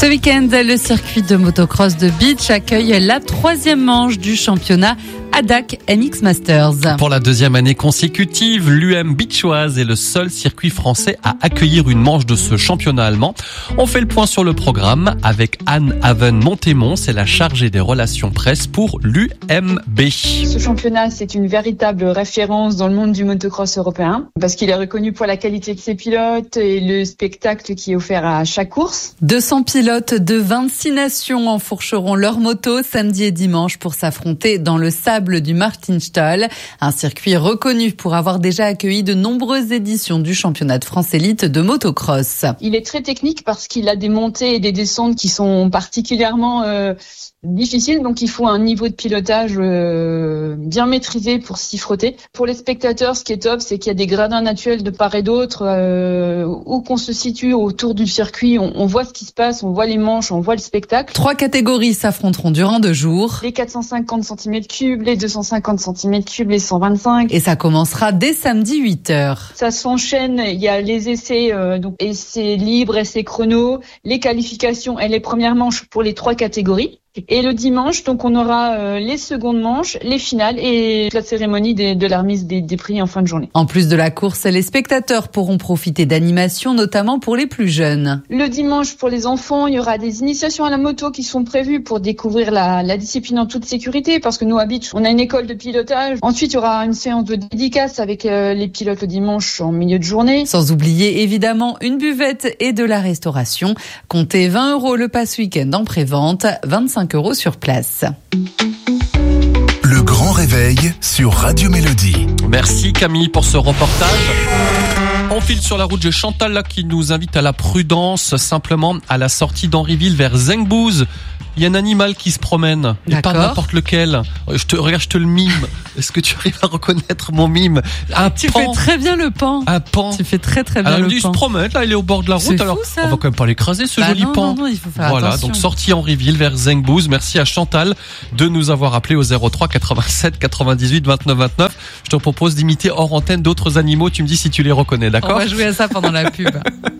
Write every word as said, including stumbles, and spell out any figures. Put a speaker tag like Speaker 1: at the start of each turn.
Speaker 1: Ce week-end, le circuit de motocross de Beach accueille la troisième manche du championnat A D A C M X Masters.
Speaker 2: Pour la deuxième année consécutive, l'U M Beachoise est le seul circuit français à accueillir une manche de ce championnat allemand. On fait le point sur le programme avec Anne Haven-Montémont, c'est la chargée des relations presse pour l'U M B.
Speaker 3: Ce championnat, c'est une véritable référence dans le monde du motocross européen parce qu'il est reconnu pour la qualité de ses pilotes et le spectacle qui est offert à chaque course.
Speaker 1: deux cents pilotes de vingt-six nations enfourcheront leurs motos samedi et dimanche pour s'affronter dans le sable du Martinstall, un circuit reconnu pour avoir déjà accueilli de nombreuses éditions du championnat de France élite de motocross.
Speaker 3: Il est très technique parce qu'il a des montées et des descentes qui sont particulièrement euh, difficiles, donc il faut un niveau de pilotage euh, bien maîtrisé pour s'y frotter. Pour les spectateurs, ce qui est top, c'est qu'il y a des gradins naturels de part et d'autre. Euh, où qu'on se situe autour du circuit, on, on voit ce qui se passe, on voit les manches, on voit le spectacle.
Speaker 1: Trois catégories s'affronteront durant deux jours.
Speaker 3: Les quatre cent cinquante centimètres cubes, les deux cent cinquante centimètres cubes, les cent vingt-cinq.
Speaker 1: Et ça commencera dès samedi huit heures.
Speaker 3: Ça s'enchaîne, il y a les essais, euh, donc essais libres, essais chrono, les qualifications et les premières manches pour les trois catégories. Et le dimanche, donc on aura euh, les secondes manches, les finales et la cérémonie des, de la remise des, des prix en fin de journée.
Speaker 1: En plus de la course, les spectateurs pourront profiter d'animations, notamment pour les plus jeunes.
Speaker 3: Le dimanche, pour les enfants, il y aura des initiations à la moto qui sont prévues pour découvrir la, la discipline en toute sécurité, parce que nous, à Beach, on a une école de pilotage. Ensuite, il y aura une séance de dédicace avec euh, les pilotes le dimanche en milieu de journée.
Speaker 1: Sans oublier, évidemment, une buvette et de la restauration. Comptez vingt euros le pass week-end en pré-vente, vingt-cinq euros sur place.
Speaker 4: Le grand réveil sur Radio Mélodie.
Speaker 2: Merci Camille pour ce reportage. On file sur la route, j'ai Chantal là qui nous invite à la prudence, simplement à la sortie d'Henryville vers Zengbouz. Il y a un animal qui se promène, et pas n'importe lequel. Je te, regarde, je te le mime. Est-ce que tu arrives à reconnaître mon mime? Un
Speaker 1: Tu
Speaker 2: pan.
Speaker 1: fais très bien le pan.
Speaker 2: Un pan.
Speaker 1: Tu fais très très bien
Speaker 2: alors,
Speaker 1: le
Speaker 2: il
Speaker 1: pan.
Speaker 2: se promène, là, il est au bord de la route.
Speaker 1: C'est
Speaker 2: Alors,
Speaker 1: fou, ça.
Speaker 2: on va quand même pas l'écraser, ce
Speaker 1: bah
Speaker 2: joli
Speaker 1: non,
Speaker 2: pan.
Speaker 1: Non, non, il faut faire
Speaker 2: voilà,
Speaker 1: attention.
Speaker 2: donc sortie Henryville vers Zengbouz. Merci à Chantal de nous avoir appelé au zéro trois quatre-vingt-sept quatre-vingt-dix-huit vingt-neuf vingt-neuf. Je te propose d'imiter hors antenne d'autres animaux. Tu me dis si tu les reconnais, d'accord?
Speaker 1: On va jouer à ça pendant la pub.